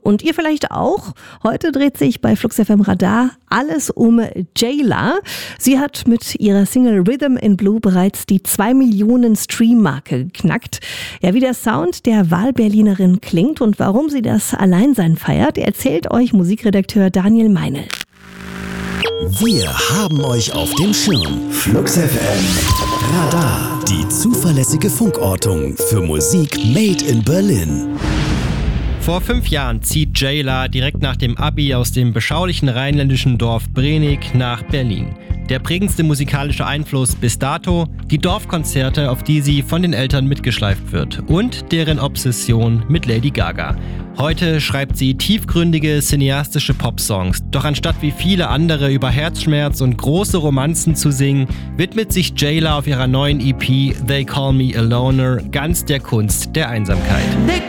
Und ihr vielleicht auch. Heute dreht sich bei Flux FM Radar alles um Jayla. Sie hat mit ihrer Single Rhythm in Blue bereits die 2 Millionen Stream-Marke geknackt. Ja, wie der Sound der Wahlberlinerin klingt und warum sie das Alleinsein feiert, erzählt euch Musikredakteur Daniel Meinl. Wir haben euch auf dem Schirm. Flux FM Radar. Die zuverlässige Funkortung für Musik made in Berlin. Vor 5 Jahren zieht Jayla direkt nach dem Abi aus dem beschaulichen rheinländischen Dorf Brenig nach Berlin. Der prägendste musikalische Einfluss bis dato, die Dorfkonzerte, auf die sie von den Eltern mitgeschleift wird und deren Obsession mit Lady Gaga. Heute schreibt sie tiefgründige, cineastische Popsongs. Doch anstatt wie viele andere über Herzschmerz und große Romanzen zu singen, widmet sich Jayla auf ihrer neuen EP They Call Me a Loner ganz der Kunst der Einsamkeit.